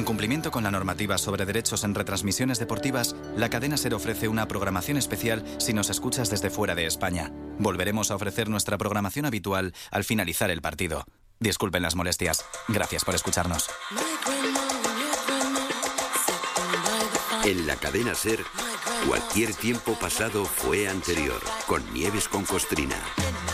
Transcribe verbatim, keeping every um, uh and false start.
cumplimiento con la normativa sobre derechos en retransmisiones deportivas, la cadena SER ofrece una programación especial si nos escuchas desde fuera de España. Volveremos a ofrecer nuestra programación habitual al finalizar el partido. Disculpen las molestias. Gracias por escucharnos. En la cadena SER, cualquier tiempo pasado fue anterior, con Nieves con Costrina.